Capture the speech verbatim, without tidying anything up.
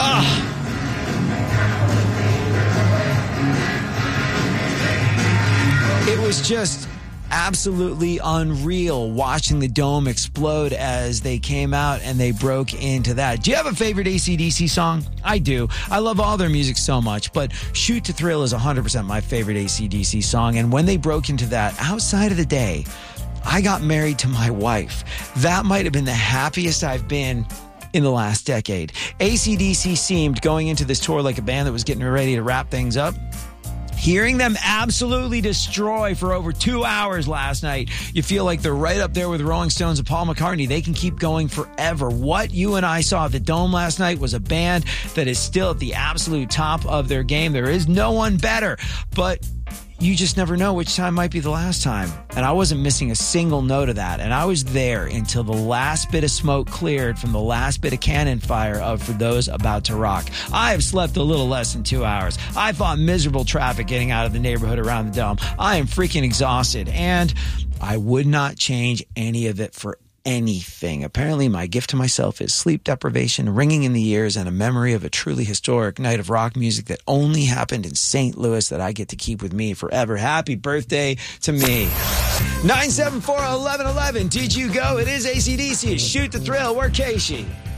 Ah. It was just absolutely unreal watching the Dome explode as they came out and they broke into that. Do you have a favorite A C D C song? I do. I love all their music so much, but Shoot to Thrill is one hundred percent my favorite A C D C song. And when they broke into that, outside of the day, I got married to my wife. That might have been the happiest I've been in the last decade. A C D C seemed, going into this tour like a band that was getting ready to wrap things up. Hearing them absolutely destroy for over two hours last night, you feel like they're right up there with Rolling Stones and Paul McCartney. They can keep going forever. What you and I saw at the Dome last night was a band that is still at the absolute top of their game. There is no one better, but you just never know which time might be the last time. And I wasn't missing a single note of that. And I was there until the last bit of smoke cleared from the last bit of cannon fire of For Those About to Rock. I have slept a little less than two hours. I fought miserable traffic getting out of the neighborhood around the Dome. I am freaking exhausted. And I would not change any of it for anything. Apparently, my gift to myself is sleep deprivation, ringing in the ears, and a memory of a truly historic night of rock music that only happened in Saint Louis that I get to keep with me forever. Happy birthday to me. nine seven four, one one one one. Did you go? It is A C D C. Shoot the Thrill. We're Casey.